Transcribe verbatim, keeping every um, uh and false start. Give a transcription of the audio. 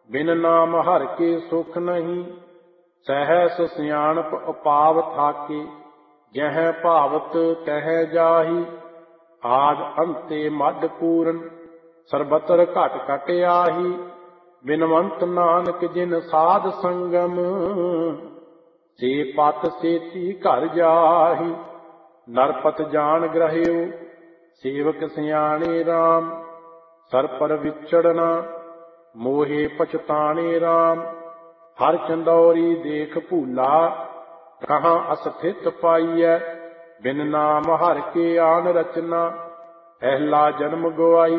ਬਿਨ ਨਾਮ ਹਰਿ ਕੇ ਸੁਖ ਨਹੀਂ। ਸਹਿਸ ਸਿਆਣਪ ਉਪਾਵ ਥਾਕੇ, ਜਹ ਭਾਵਤ ਤਹ ਜਾਹੀ। ਆਦ ਅੰਤੇ ਮੱਧ ਪੂਰਨ, ਸਰਬਤਰ ਘਟ ਘਟ ਆਹੀ। ਬਿਨਵੰਤ ਨਾਨਕ ਜਿਨ ਸਾਧ ਸੰਗਮ, ਸੇ ਪਤ ਸੇਤੀ ਘਰ ਜਾਹੀ। ਨਰਪਤ ਜਾਣ ਗ੍ਰਹਿਓ, ਸੇਵਕ ਸਿਆਣੇ ਰਾਮ। ਸਰ ਪਰ ਵਿਛੜਨਾ, ਮੋਹੇ ਪਛਤਾਣੇ ਰਾਮ। ਹਰ ਚੰਦੌਰੀ ਦੇਖ ਭੂਲਾ, ਕਹਾਂ ਅਸਥਿਤ ਪਾਈਐ। ਬਿਨ ਨਾਮ ਹਰਿ ਕੇ ਆਨ ਰਚਨਾ, ਪਹਿਲਾ ਜਨਮ ਗਵਾਈ।